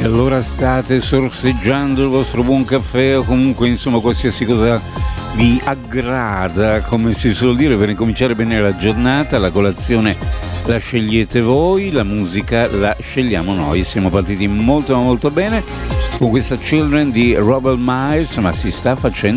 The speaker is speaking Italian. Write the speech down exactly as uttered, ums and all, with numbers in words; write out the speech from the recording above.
allora state sorseggiando il vostro buon caffè o comunque insomma qualsiasi cosa vi aggrada, come si suol dire, per incominciare bene la giornata. La colazione la scegliete voi, la musica la scegliamo noi. Siamo partiti molto molto bene con questa Children di Robert Miles, ma si sta facendo